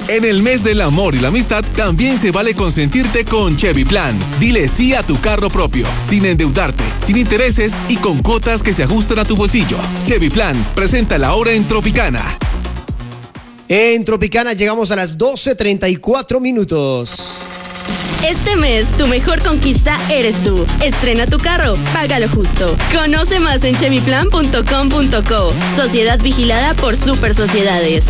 En el mes del amor y la amistad, también se vale consentirte con Chevy Plan. Dile sí a tu carro propio, sin endeudarte, sin intereses y con cuotas que se ajustan a tu bolsillo. Chevy Plan, presenta la hora en Tropicana. En Tropicana llegamos a las 12:34 minutos. Este mes, tu mejor conquista eres tú. Estrena tu carro, págalo justo. Conoce más en chevyplan.com.co. Sociedad vigilada por Super Sociedades.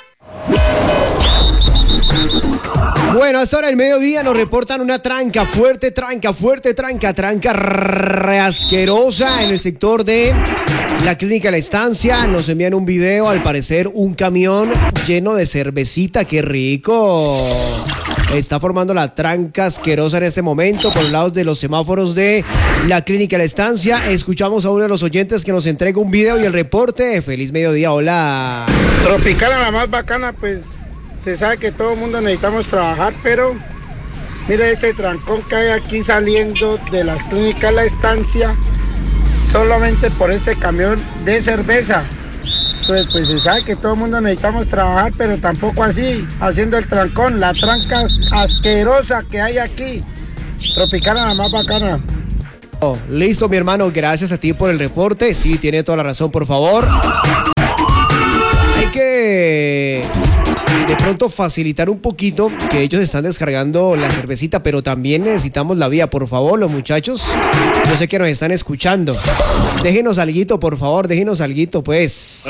Bueno, hasta ahora el mediodía nos reportan una fuerte tranca asquerosa en el sector de la Clínica La Estancia. Nos envían un video, al parecer un camión lleno de cervecita, ¡qué rico! Está formando la tranca asquerosa en este momento por los lados de los semáforos de la Clínica La Estancia. Escuchamos a uno de los oyentes que nos entrega un video y el reporte. Feliz mediodía, hola. Tropicana, la más bacana, pues se sabe que todo el mundo necesitamos trabajar, pero mira este trancón que hay aquí saliendo de la Clínica La Estancia solamente por este camión de cerveza. Pues se sabe que todo el mundo necesitamos trabajar, pero tampoco así, haciendo el trancón, la tranca asquerosa que hay aquí. Tropicana, la más bacana. Oh, listo, mi hermano, gracias a ti por el reporte. Sí, tiene toda la razón, por favor. Hay que de pronto facilitar un poquito, que ellos están descargando la cervecita, pero también necesitamos la vía, por favor, los muchachos. Yo sé que nos están escuchando. Déjenos alguito, por favor, déjenos alguito, pues.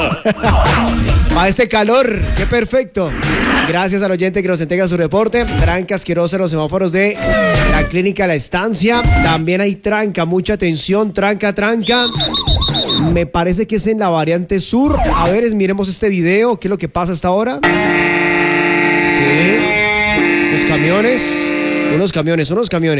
A este calor, qué perfecto. Gracias al oyente que nos entrega su reporte. Tranca asquerosa en los semáforos de la Clínica La Estancia. También hay tranca, mucha atención, tranca. Me parece que es en la variante sur. A ver, miremos este video. ¿Qué es lo que pasa hasta ahora? Sí. Unos camiones.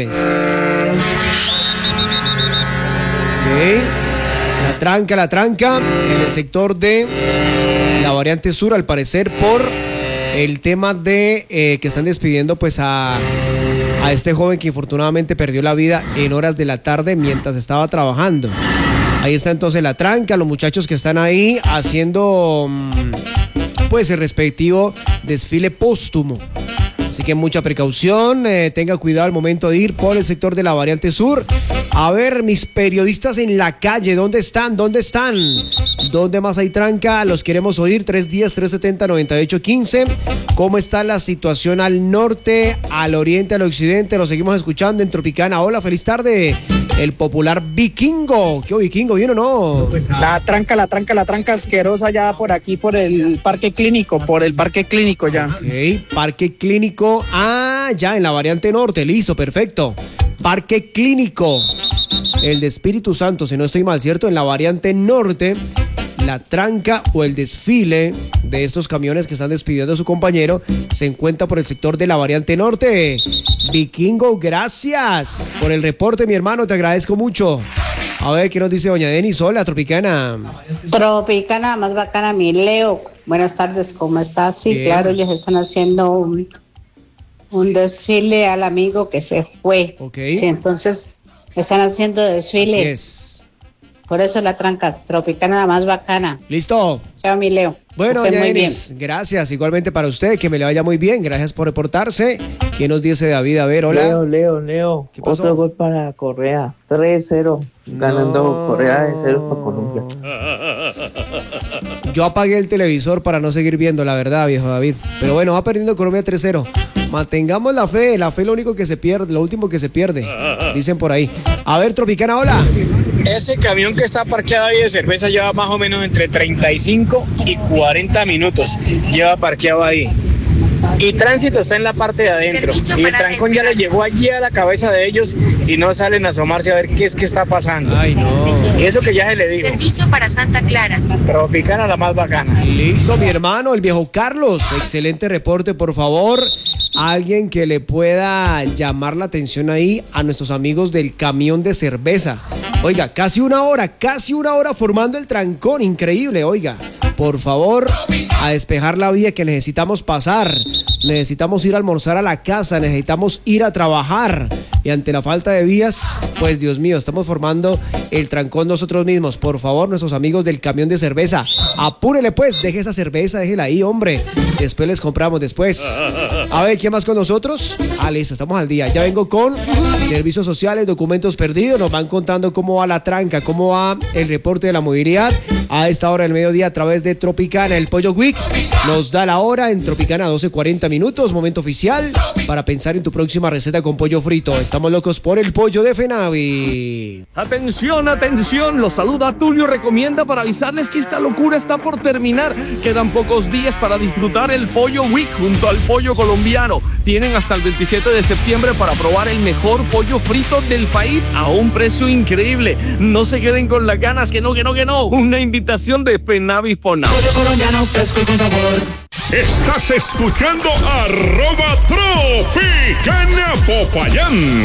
Ok. La tranca en el sector de la variante sur, al parecer por el tema de que están despidiendo pues a este joven que infortunadamente perdió la vida en horas de la tarde mientras estaba trabajando. Ahí está entonces la tranca, los muchachos que están ahí haciendo pues el respectivo desfile póstumo. Así que mucha precaución, tenga cuidado al momento de ir por el sector de la variante sur. A ver, mis periodistas en la calle, ¿dónde están? ¿Dónde más hay tranca? Los queremos oír, 310-370-9815. ¿Cómo está la situación al norte, al oriente, al occidente? Lo seguimos escuchando en Tropicana. Hola, feliz tarde. El popular Vikingo. ¿Qué Vikingo? ¿Bien o no? La tranca asquerosa ya por aquí, por el parque clínico ya. Ok, parque clínico. Ah, ya, en la variante norte. Listo, perfecto. Parque clínico. El de Espíritu Santo, si no estoy mal, ¿cierto? En la variante norte, la tranca o el desfile de estos camiones que están despidiendo a su compañero se encuentra por el sector de la variante norte. Vikingo, gracias por el reporte, mi hermano, te agradezco mucho. A ver, ¿qué nos dice doña Denis? Hola, Tropicana. Tropicana, más bacana, mi Leo. Buenas tardes, ¿cómo estás? Sí, bien. Claro, ellos están haciendo un desfile al amigo que se fue. Ok. Sí, entonces están haciendo desfile. Así es. Por eso la tranca Tropicana, la más bacana. Listo. Chao, mi Leo. Bueno, doña Denis, gracias. Igualmente para usted, que me le vaya muy bien. Gracias por reportarse. ¿Quién nos dice David? A ver, hola. Leo. ¿Qué pasó? Otro gol para Correa. 3-0. Ganando Correa de 0 para Colombia. Yo apagué el televisor para no seguir viendo, la verdad, viejo David. Pero bueno, va perdiendo Colombia 3-0. Mantengamos la fe es lo único que se pierde, lo último que se pierde. Dicen por ahí. A ver, Tropicana, hola. Ese camión que está parqueado ahí de cerveza lleva más o menos entre 35 y 40 minutos. Lleva parqueado ahí. Y tránsito está en la parte de adentro. Y el trancón ya le llegó allí a la cabeza de ellos y no salen a asomarse a ver qué es que está pasando. Ay, no. Y eso que ya se le dijo. Servicio para Santa Clara. Tropicana, la más bacana. Listo, mi hermano, el viejo Carlos. Excelente reporte, por favor. alguien que le pueda llamar la atención ahí a nuestros amigos del camión de cerveza. Oiga, casi una hora formando el trancón, increíble, oiga. Por favor, a despejar la vía que necesitamos pasar. Necesitamos ir a almorzar a la casa, necesitamos ir a trabajar. Y ante la falta de vías, pues Dios mío, estamos formando el trancón nosotros mismos. Por favor, nuestros amigos del camión de cerveza, apúrele pues, deje esa cerveza, déjela ahí, hombre. Después les compramos después. A ver, ¿quién más con nosotros? Listo, estamos al día. Ya vengo con servicios sociales, documentos perdidos. Nos van contando cómo va la tranca, cómo va el reporte de la movilidad a esta hora del mediodía a través de Tropicana. El Pollo Week nos da la hora en Tropicana, 12:40 minutos, momento oficial para pensar en tu próxima receta con pollo frito. Estamos locos por el pollo de Fenavi. Atención, atención, los saluda Tulio Recomienda para avisarles que esta locura está por terminar. Quedan pocos días para disfrutar el Pollo Week junto al pollo colombiano. Tienen hasta el 27 de septiembre para probar el mejor pollo frito del país a un precio increíble. No se queden con las ganas, que no. Una invitación de Fenavi Fona. Pollo colombiano fresco y con sabor. Estás escuchando @Tropicana Popayán.